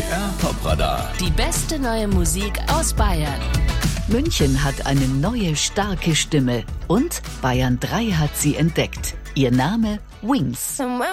BR Top-Radar. Die beste neue Musik aus Bayern. München hat eine neue, starke Stimme und Bayern 3 hat sie entdeckt. Ihr Name Wings.